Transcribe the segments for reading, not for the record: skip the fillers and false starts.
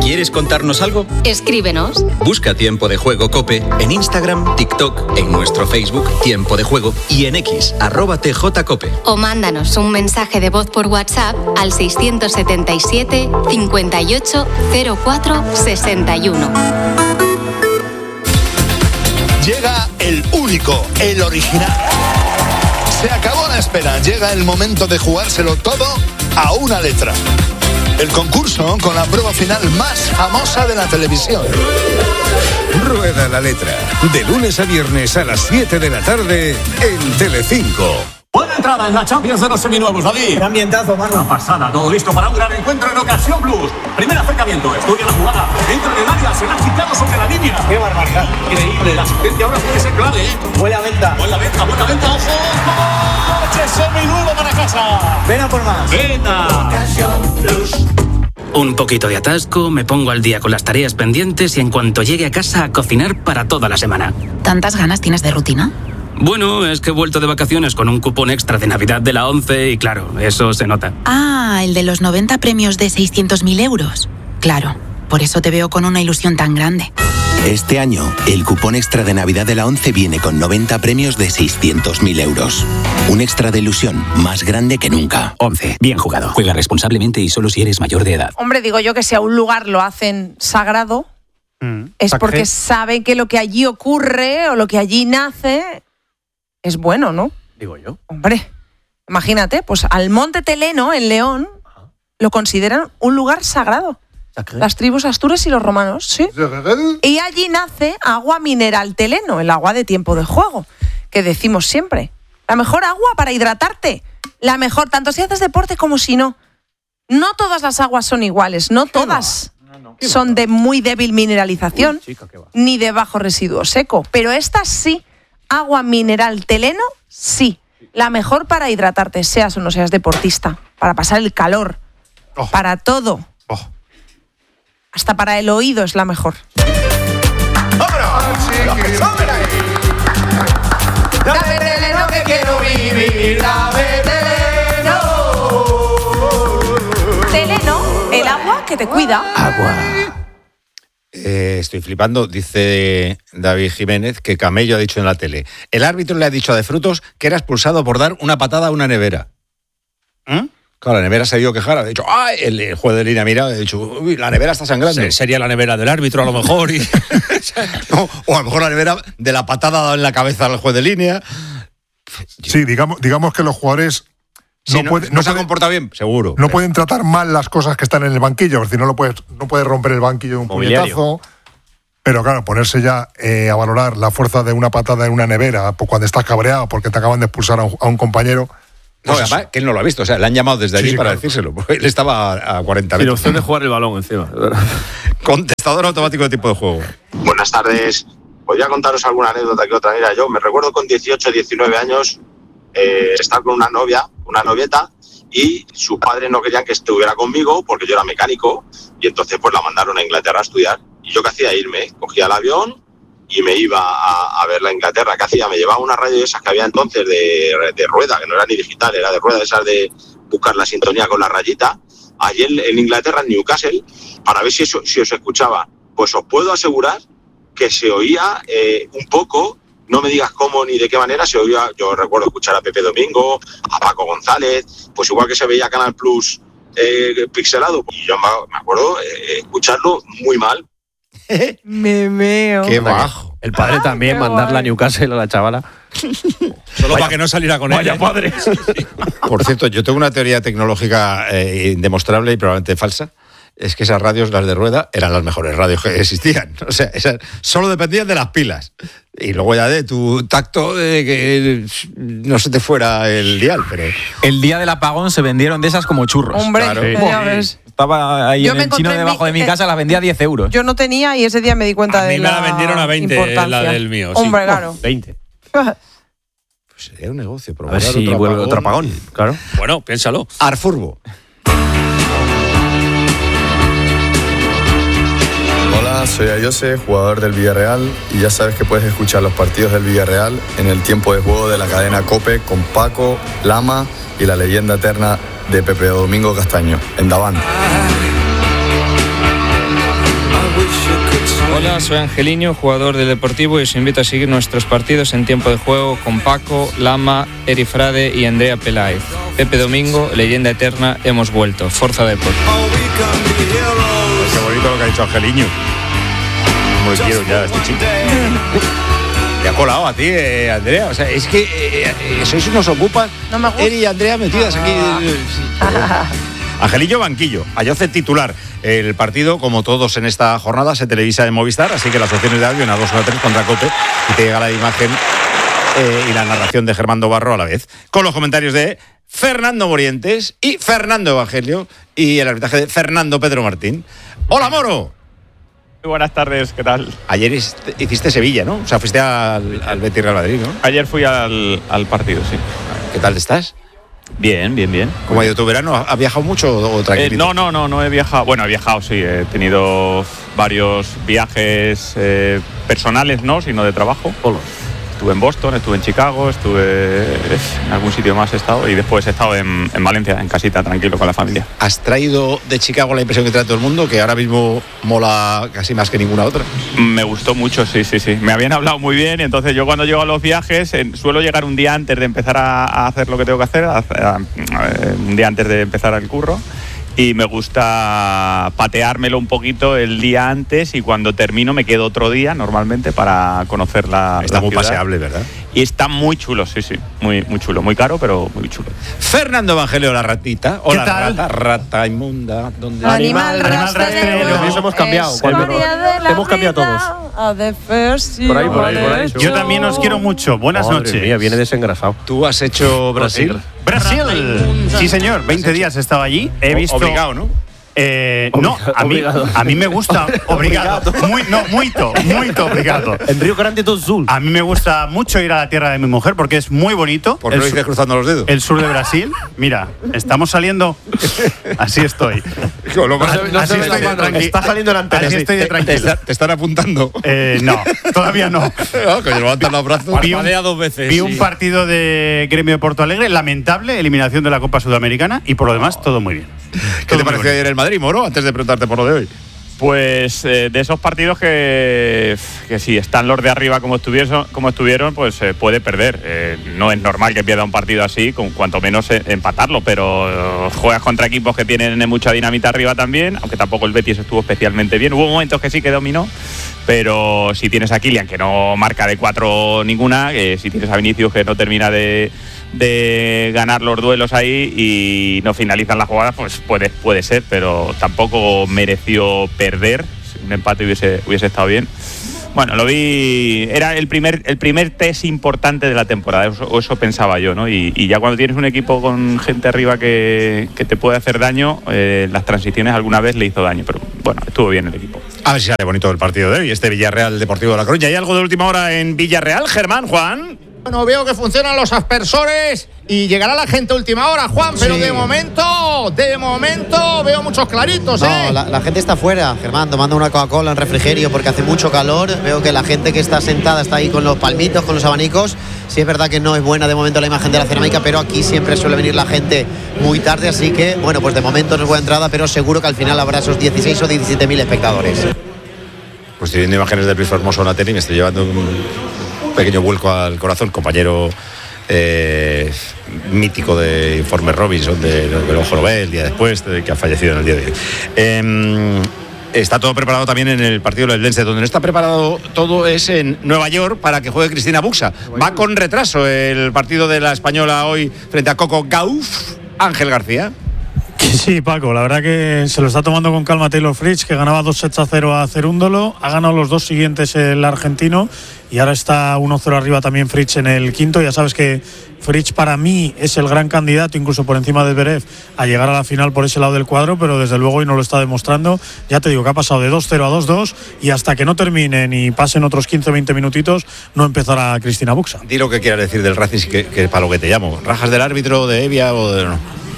¿Quieres contarnos algo? Escríbenos. Busca Tiempo de Juego COPE en Instagram, TikTok, en nuestro Facebook Tiempo de Juego y en X, @TJCOPE. O mándanos un mensaje de voz por WhatsApp al 677 58 04 61. Llega el único, el original. Se acabó la espera, llega el momento de jugárselo todo a una letra. El concurso con la prueba final más famosa de la televisión. Rueda la letra. De lunes a viernes a las 7 de la tarde en Telecinco. Buena entrada en la Champions de los seminuevos, David. ¡Qué ambientazo, mano! Una pasada, todo listo para un gran encuentro en Ocasión Plus. Primer acercamiento, estudia la jugada, entra en el área, se la ha quitado sobre la línea. ¡Qué barbaridad! Increíble, la asistencia ahora tiene que ser clave, ¿eh? Buena venta, buena venta, ojo. ¡Coche seminuevo para casa! ven a por más. ¡Venta! Ocasión Plus. Un poquito de atasco, me pongo al día con las tareas pendientes y en cuanto llegue a casa a cocinar para toda la semana. ¿Tantas ganas tienes de rutina? Bueno, es que he vuelto de vacaciones con un cupón extra de Navidad de la 11 y claro, eso se nota. Ah, el de los 90 premios de 600.000 euros. Claro, por eso te veo con una ilusión tan grande. Este año, el cupón extra de Navidad de la 11 viene con 90 premios de 600.000 euros. Un extra de ilusión más grande que nunca. 11. Bien jugado. Juega responsablemente y solo si eres mayor de edad. Hombre, digo yo que si a un lugar lo hacen sagrado, es porque saben que lo que allí ocurre o lo que allí nace es bueno, ¿no? Digo yo. Hombre, imagínate, pues al Monte Teleno, en León, lo consideran un lugar sagrado. Las tribus astures y los romanos, sí. Y allí nace agua mineral Teleno, el agua de Tiempo de Juego, que decimos siempre. La mejor agua para hidratarte. La mejor, tanto si haces deporte como si no. No todas las aguas son iguales, no todas son de muy débil mineralización, ni de bajo residuo seco. Pero esta sí, agua mineral Teleno, sí. La mejor para hidratarte, seas o no seas deportista. Para pasar el calor. Para todo. Hasta para el oído es la mejor. Dame Teleno que quiero vivir, dame Teleno. Teleno, el agua que te cuida. Agua. Estoy flipando, dice David Jiménez, que Camello ha dicho en la tele. El árbitro le ha dicho a De Frutos que era expulsado por dar una patada a una nevera. Claro, la nevera se ha ido a quejar, ha dicho, ¡ay! El juez de línea mira, ha dicho, uy, la nevera está sangrando. Sí, sería la nevera del árbitro a lo mejor. No, o a lo mejor la nevera de la patada dada en la cabeza al juez de línea. Sí, digamos que los jugadores no se han comportado bien, seguro. No pueden tratar mal las cosas que están en el banquillo, porque si no puedes romper el banquillo de un puñetazo. Pero claro, ponerse ya a valorar la fuerza de una patada en una nevera cuando estás cabreado porque te acaban de expulsar a un compañero. No, además, que él no lo ha visto, o sea, le han llamado desde allí para decírselo, porque él estaba a 40 metros. Sin opción de jugar el balón encima. Contestador automático de Tiempo de Juego. Buenas tardes. Podría contaros alguna anécdota que otra. Mira, yo me recuerdo con 18, 19 años estar con una novieta, y sus padres no querían que estuviera conmigo porque yo era mecánico, y entonces pues la mandaron a Inglaterra a estudiar. Y yo qué hacía, irme, cogía el avión y me iba a verla a Inglaterra. ¿Qué hacía? Me llevaba una radio de esas que había entonces de rueda, que no era ni digital, era de rueda, de esas de buscar la sintonía con la rayita, allí en Inglaterra, en Newcastle, para ver si os escuchaba. Pues os puedo asegurar que se oía un poco, no me digas cómo ni de qué manera, se oía. Yo recuerdo escuchar a Pepe Domingo, a Paco González, pues igual que se veía Canal Plus pixelado, y yo me acuerdo escucharlo muy mal. Me meo. Qué bajo. El padre también, mandarla a Newcastle a la chavala. Solo para que no saliera con ella. Vaya padre. Por cierto, yo tengo una teoría tecnológica indemostrable y probablemente falsa. Es que esas radios, las de rueda, eran las mejores radios que existían. O sea, esas solo dependían de las pilas. Y luego ya de tu tacto, de que no se te fuera el dial. Pero el día del apagón se vendieron de esas como churros. Hombre, claro. Ya ves. Estaba ahí en el chino debajo de mi casa, la vendía a 10 euros. Yo no tenía y ese día me di cuenta de la A mí me la vendieron a 20, la del mío. Hombre, claro. 20. Pues sería un negocio. A ver si vuelve otro apagón. Claro. Bueno, piénsalo. Arfurbo. Hola, soy Ayose, jugador del Villarreal, y ya sabes que puedes escuchar los partidos del Villarreal en el Tiempo de Juego de la cadena COPE con Paco, Lama y la leyenda eterna de Pepe Domingo Castaño, en Davant. Hola, soy Angeliño, jugador del Deportivo, y os invito a seguir nuestros partidos en tiempo de juego con Paco, Lama, Eri Frade y Andrea Peláez. Pepe Domingo, leyenda eterna, hemos vuelto. Forza Deport. Qué bonito lo que ha dicho Angeliño. Como le quiero ya a este chico. Te ha colado a ti, Andrea. O sea, es que sois unos ocupas. No me gusta. Eri y Andrea metidas aquí. Angelillo banquillo, Ayoce titular. El partido, como todos en esta jornada, se televisa en Movistar, así que las opciones de audio en A2 o A3 contra Cope, y te llega la imagen y la narración de Germán Dobarro a la vez, con los comentarios de Fernando Morientes y Fernando Evangelio y el arbitraje de Fernando Pedro Martín. ¡Hola, Moro! Muy buenas tardes, ¿qué tal? Ayer hiciste Sevilla, ¿no? O sea, fuiste al Betis Real Madrid, ¿no? Ayer fui al partido, sí. ¿Qué tal estás? Bien. ¿Cómo ha ido tu verano? ¿Has viajado mucho o tranquilo? No he viajado. Bueno, he viajado, sí. He tenido varios viajes personales, no, sino de trabajo. Estuve en Boston, estuve en Chicago, estuve en algún sitio más he estado, y después he estado en Valencia, en casita, tranquilo, con la familia. ¿Has traído de Chicago la impresión que trae todo el mundo, que ahora mismo mola casi más que ninguna otra? Me gustó mucho, sí. Me habían hablado muy bien, y entonces yo cuando llego a los viajes suelo llegar un día antes de empezar a hacer lo que tengo que hacer, un día antes de empezar el curro. Y me gusta pateármelo un poquito el día antes, y cuando termino me quedo otro día normalmente para conocer la Está muy ciudad. paseable, ¿verdad? Y está muy chulo, sí. Muy chulo. Muy caro, pero muy chulo. Fernando Evangelio, la ratita. Hola, ¿qué tal? rata inmunda. ¿Dónde Animal rastrero. Eso hemos cambiado. Hemos cambiado todos. Por ahí. Yo también os quiero mucho. Buenas noches. Mía, viene desengrasado. ¿Tú has hecho Brasil? Brasil. Sí, señor. 20 días he estado allí. He visto. Obligado, ¿no? No, a mí me gusta. Obrigado. Muito obrigado. En Río Grande do Sul. A mí me gusta mucho ir a la tierra de mi mujer porque es muy bonito. ¿Por qué lo dices cruzando los dedos? El sur de Brasil. Mira, estamos saliendo. Así estoy. Así estoy de tranquilo. Está saliendo la antena. Así estoy de tranquilo. ¿Te están apuntando? No, todavía no. Que levantan los brazos. Vi un partido de Gremio de Porto Alegre, lamentable, eliminación de la Copa Sudamericana, y por lo demás todo muy bien. ¿Qué te pareció ayer el Madrid, Moro? Antes de preguntarte por lo de hoy. Pues de esos partidos que si están los de arriba como estuvieron, pues puede perder. No es normal que pierda un partido así, con cuanto menos empatarlo, pero juegas contra equipos que tienen mucha dinamita arriba también, aunque tampoco el Betis estuvo especialmente bien. Hubo momentos que sí que dominó, pero si tienes a Kylian, que no marca de 4 ninguna, si tienes a Vinicius, que no termina de ganar los duelos ahí y no finalizan las jugadas, pues puede ser, pero tampoco mereció perder. Un empate hubiese estado bien. Bueno, lo vi, era el primer test importante de la temporada, eso pensaba yo, ¿no? Y ya cuando tienes un equipo con gente arriba que te puede hacer daño, las transiciones alguna vez le hizo daño, pero bueno, estuvo bien el equipo. A ver si sale bonito el partido de hoy, este Villarreal Deportivo de La Coruña. ¿Hay algo de última hora en Villarreal, Germán, Juan? Bueno, veo que funcionan los aspersores y llegará la gente a última hora, Juan, pero sí. de momento veo muchos claritos, No, la gente está afuera, Germán, tomando una Coca-Cola en refrigerio porque hace mucho calor. Veo que la gente que está sentada está ahí con los palmitos, con los abanicos. Sí, es verdad que no es buena de momento la imagen de la cerámica, pero aquí siempre suele venir la gente muy tarde, así que, bueno, pues de momento no es buena entrada, pero seguro que al final habrá esos 16 o 17.000 espectadores. Pues estoy viendo imágenes del Luis Formoso en la tele y me estoy llevando un pequeño vuelco al corazón, compañero mítico de Informe Robinson, del Ojo Nobel, el día después, que ha fallecido en el día de hoy. Está todo preparado también en el partido del Eldense. Donde no está preparado todo es en Nueva York para que juegue Cristina Buxa. Va con retraso el partido de la Española hoy frente a Coco Gauff. Ángel García. Sí, Paco, la verdad que se lo está tomando con calma Taylor Fritz, que ganaba 2-0 a Cerúndolo, ha ganado los dos siguientes el argentino y ahora está 1-0 arriba también Fritz en el quinto. Ya sabes que Fritz para mí es el gran candidato, incluso por encima de Zverev, a llegar a la final por ese lado del cuadro, pero desde luego hoy no lo está demostrando. Ya te digo que ha pasado de 2-0 a 2-2 y hasta que no terminen y pasen otros 15-20 minutitos no empezará Cristina Buxa. Di lo que quieras decir del Racing, que para lo que te llamo. ¿Rajas del árbitro, de Evia o de no?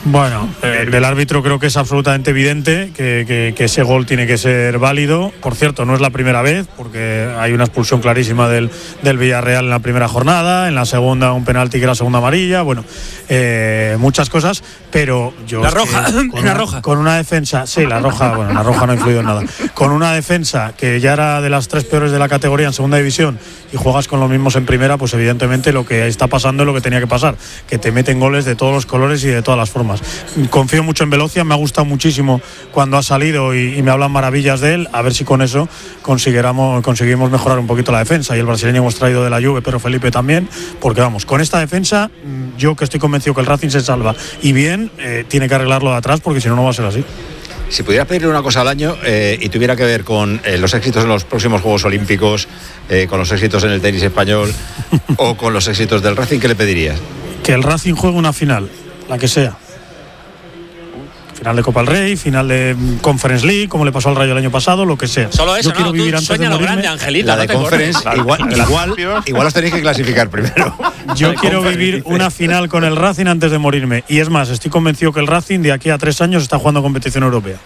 Bueno, del árbitro creo que es absolutamente evidente que ese gol tiene que ser válido. Por cierto, no es la primera vez, porque hay una expulsión clarísima del Villarreal en la primera jornada, en la segunda un penalti que era segunda amarilla, bueno, muchas cosas, pero yo... La roja, con una defensa, sí, la roja no ha influido en nada. Con una defensa que ya era de las 3 peores de la categoría en segunda división y juegas con los mismos en primera, pues evidentemente lo que está pasando es lo que tenía que pasar, que te meten goles de todos los colores y de todas las formas. Confío mucho en Velocia, me ha gustado muchísimo cuando ha salido y me hablan maravillas de él, a ver si con eso conseguimos mejorar un poquito la defensa. Y el brasileño hemos traído de la Juve, pero Felipe también, porque vamos, con esta defensa yo que estoy convencido que el Racing se salva y bien, tiene que arreglarlo de atrás, porque si no, no va a ser así. Si pudieras pedirle una cosa al año y tuviera que ver con los éxitos en los próximos Juegos Olímpicos, con los éxitos en el tenis español o con los éxitos del Racing, ¿qué le pedirías? Que el Racing juegue una final, la que sea. Final de Copa del Rey, final de Conference League, como le pasó al Rayo el año pasado, lo que sea. Solo eso, yo quiero vivir antes de morirme. Grande, Angelito, la de Conference, igual os tenéis que clasificar primero. Yo quiero vivir una final con el Racing antes de morirme. Y es más, estoy convencido que el Racing de aquí a 3 años está jugando competición europea.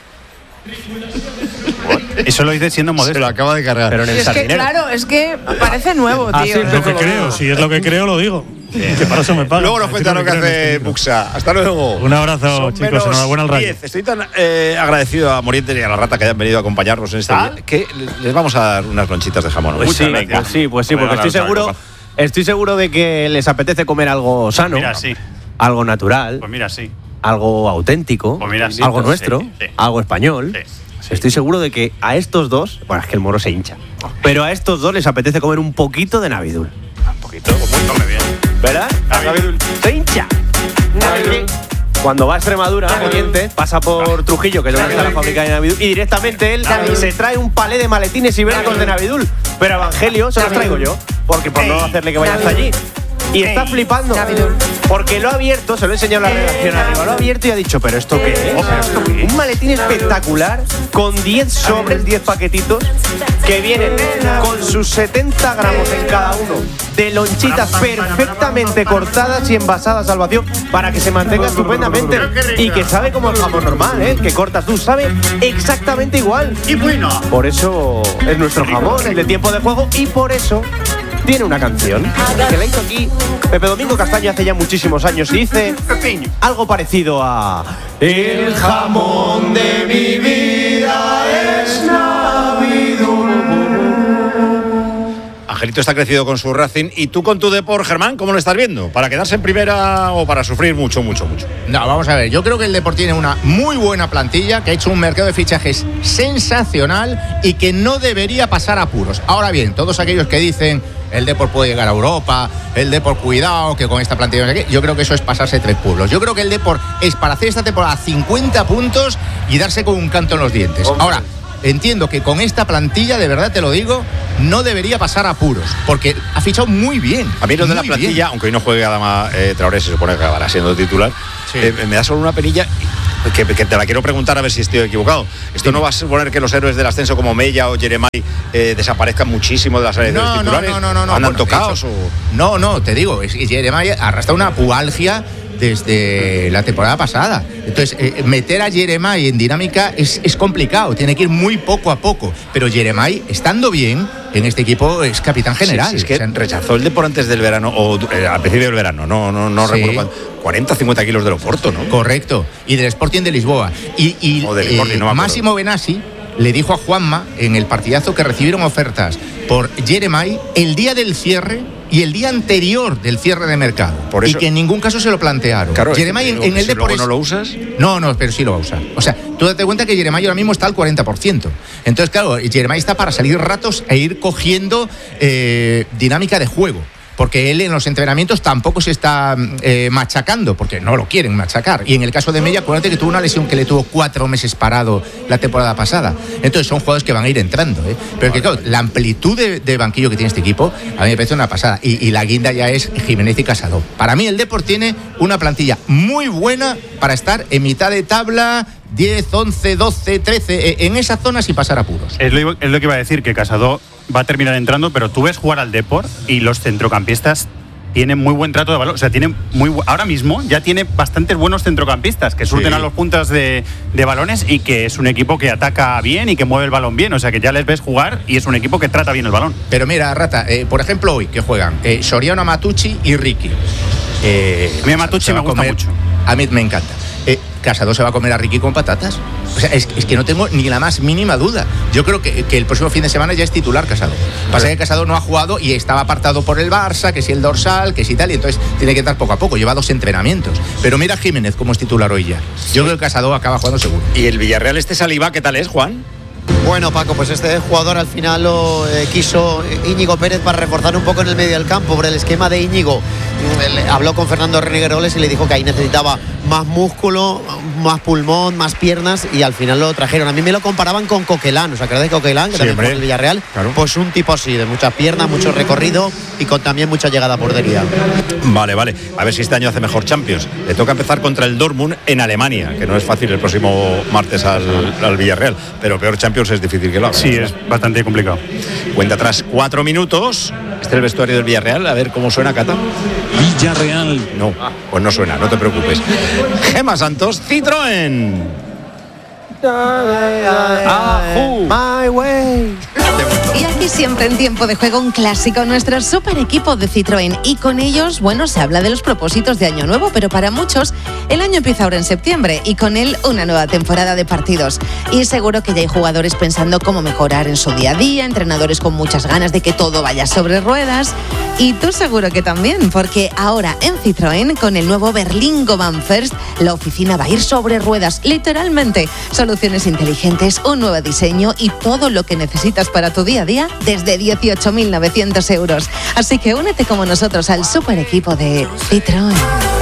Eso lo dice siendo modesto. Se lo acaba de cargar. Pero es que, claro, es que parece nuevo, tío. Sí, es lo que creo. Si es lo que creo, lo digo. Que para eso me pagan. Luego nos cuenta lo que hace Buxa. Hasta luego. Un abrazo, chicos. Enhorabuena al Rayo. 10. Estoy tan agradecido a Morientes y a la Rata que hayan venido a acompañarnos en este día, que les vamos a dar unas lonchitas de jamón. Pues sí, porque estoy seguro de que les apetece comer algo sano, algo natural, algo auténtico, algo nuestro, algo español. Estoy seguro de que a estos dos, bueno, es que el moro se hincha, pero a estos dos les apetece comer un poquito de Navidul. Un poquito, pues come bien. ¿Verdad? Navidul. Se hincha. Navidul. Cuando va a Extremadura, Morientes, pasa por Trujillo, que es donde está la fábrica de Navidul, y directamente él se trae un palé de maletines ibéricos de Navidul. Pero Evangelio se los traigo yo, porque por no hacerle que vaya hasta allí. Y está flipando, porque lo ha abierto, se lo he enseñado en la redacción arriba, lo ha abierto y ha dicho, ¿pero esto qué es? Un maletín espectacular, con 10 sobres, 10 paquetitos, que vienen con sus 70 gramos en cada uno, de lonchitas perfectamente cortadas y envasadas al vacío, para que se mantenga estupendamente, y que sabe como el jamón normal, que cortas tú, sabe exactamente igual. Y bueno, por eso es nuestro jamón, el de tiempo de juego, y por eso tiene una canción que la hizo aquí Pepe Domingo Castaño hace ya muchísimos años y dice algo parecido a: el jamón de mi vida es Navidul. Angelito está crecido con su Racing. ¿Y tú con tu Depor, Germán, cómo lo estás viendo? ¿Para quedarse en primera o para sufrir mucho? No, vamos a ver. Yo creo que el Depor tiene una muy buena plantilla, que ha hecho un mercado de fichajes sensacional y que no debería pasar apuros. Ahora bien, todos aquellos que dicen el Depor puede llegar a Europa, el Depor cuidado, que con esta plantilla no sé qué, yo creo que eso es pasarse 3 pueblos. Yo creo que el Depor es para hacer esta temporada 50 puntos y darse con un canto en los dientes. Ahora, entiendo que con esta plantilla, de verdad te lo digo, no debería pasar apuros, porque ha fichado muy bien. A mí lo de la plantilla, bien, aunque hoy no juegue Adama Traoré, se supone que acabará siendo titular, me da solo una penilla que te la quiero preguntar a ver si estoy equivocado. Esto no va a suponer que los héroes del ascenso como Mella o Jeremai desaparezcan muchísimo de las áreas de los titulares. No. ¿Andan tocados? No, te digo, Jeremai arrastra una pubalgia desde la temporada pasada. Entonces, meter a Jeremai en dinámica es complicado, tiene que ir muy poco a poco. Pero Jeremai, estando bien en este equipo, es capitán general. Sí, es que rechazó el Depor antes del verano, o al principio del verano, no recuerdo cuánto, 40 o 50 kilos del Oporto, ¿no? Correcto, y del Sporting de Lisboa. Y Máximo Benassi le dijo a Juanma en el partidazo que recibieron ofertas por Jeremai el día del cierre y el día anterior del cierre de mercado. Por eso, y que en ningún caso se lo plantearon. Claro, Jeremai en el Depor ¿no lo usas? No, pero sí lo va a usar. O sea, tú date cuenta que Jeremai ahora mismo está al 40%. Entonces, claro, Jeremai está para salir ratos e ir cogiendo dinámica de juego. Porque él en los entrenamientos tampoco se está machacando, porque no lo quieren machacar. Y en el caso de Mella, acuérdate que tuvo una lesión que le tuvo 4 meses parado la temporada pasada. Entonces son jugadores que van a ir entrando. Pero que claro, la amplitud de banquillo que tiene este equipo, a mí me parece una pasada. Y la guinda ya es Jiménez y Casado. Para mí el Depor tiene una plantilla muy buena para estar en mitad de tabla, 10, 11, 12, 13, en esa zona sin pasar apuros. Es lo que iba a decir, que Casado va a terminar entrando, pero tú ves jugar al Depor y los centrocampistas tiene muy buen trato de balón. O sea, ahora mismo ya tiene bastantes buenos centrocampistas que surten a los puntas de balones y que es un equipo que ataca bien y que mueve el balón bien. O sea, que ya les ves jugar y es un equipo que trata bien el balón. Pero mira, Rata, por ejemplo, hoy que juegan Soriano, Matucci y Ricky. A mí Matucci me gusta mucho. A mí me encanta. Casado se va a comer a Ricky con patatas. O sea, es que no tengo ni la más mínima duda. Yo creo que el próximo fin de semana ya es titular Casado. Pasa que Casado no ha jugado y estaba apartado por el Barça, que si el dorsal, que si tal, y entonces tiene que entrar poco a poco. Lleva 2 entrenamientos. Pero mira Jiménez como es titular hoy ya. Yo creo que Casado acaba jugando seguro. ¿Y el Villarreal Saliba qué tal es, Juan? Bueno, Paco, pues este jugador al final lo quiso Íñigo Pérez para reforzar un poco en el medio del campo por el esquema de Íñigo. Habló con Fernando Renegueroles y le dijo que ahí necesitaba más músculo, más pulmón, más piernas, y al final lo trajeron. A mí me lo comparaban con Coquelán, ¿os acordáis de Coquelán? Que también fue el Villarreal. Claro. Pues un tipo así, de muchas piernas, mucho recorrido y con también mucha llegada a portería. Vale. A ver si este año hace mejor Champions. Le toca empezar contra el Dortmund en Alemania, que no es fácil el próximo martes al Villarreal, pero peor Champions es difícil que lo haga. Sí, es bastante complicado. Cuenta atrás 4 minutos. Este es el vestuario del Villarreal. A ver cómo suena, Cata. Villarreal. No, pues no suena, no te preocupes. Gemma Santos, Citroën. My way. Y aquí siempre en tiempo de juego un clásico, nuestro super equipo de Citroën. Y con ellos, bueno, se habla de los propósitos de Año Nuevo, pero para muchos el año empieza ahora en septiembre y con él una nueva temporada de partidos. Y seguro que ya hay jugadores pensando cómo mejorar en su día a día, entrenadores con muchas ganas de que todo vaya sobre ruedas. Y tú seguro que también, porque ahora en Citroën, con el nuevo Berlingo Van First, la oficina va a ir sobre ruedas, literalmente. Soluciones inteligentes, un nuevo diseño y todo lo que necesitas para tu día a día desde 18.900 euros. Así que únete como nosotros al super equipo de Citroën.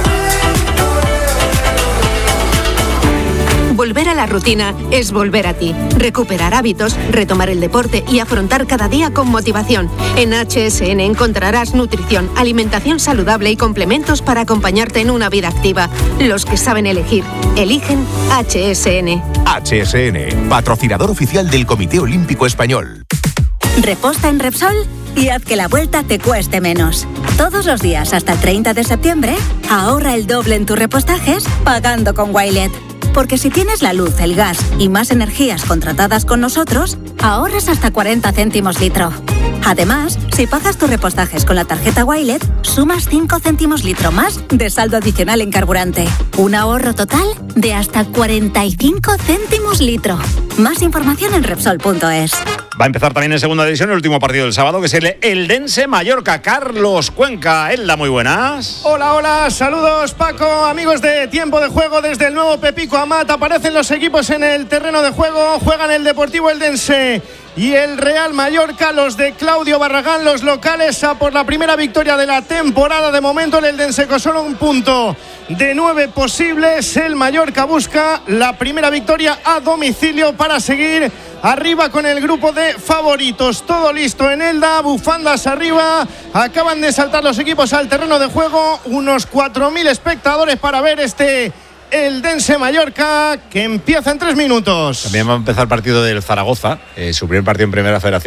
Volver a la rutina es volver a ti. Recuperar hábitos, retomar el deporte y afrontar cada día con motivación. En HSN encontrarás nutrición, alimentación saludable y complementos para acompañarte en una vida activa. Los que saben elegir, eligen HSN. HSN, patrocinador oficial del Comité Olímpico Español. Reposta en Repsol y haz que la vuelta te cueste menos. Todos los días hasta el 30 de septiembre, ahorra el doble en tus repostajes pagando con Wilet. Porque si tienes la luz, el gas y más energías contratadas con nosotros, ahorras hasta 40 céntimos litro. Además, si pagas tus repostajes con la tarjeta Wilet, sumas 5 céntimos litro más de saldo adicional en carburante. Un ahorro total de hasta 45 céntimos litro. Más información en Repsol.es. Va a empezar también en segunda división el último partido del sábado, que es el Eldense Mallorca. Carlos Cuenca, Elda, muy buenas. Hola, saludos Paco, amigos de Tiempo de Juego desde el nuevo Pepico Amat. Aparecen los equipos en el terreno de juego, juegan el Deportivo Eldense y el Real Mallorca, los de Claudio Barragán, los locales, a por la primera victoria de la temporada. De momento el Eldense con solo un punto de 9 posibles. El Mallorca busca la primera victoria a domicilio para seguir arriba con el grupo de favoritos. Todo listo en Elda, bufandas arriba. Acaban de saltar los equipos al terreno de juego. Unos 4.000 espectadores para ver este Eldense Mallorca, que empieza en 3 minutos. También va a empezar el partido del Zaragoza, su primer partido en Primera Federación.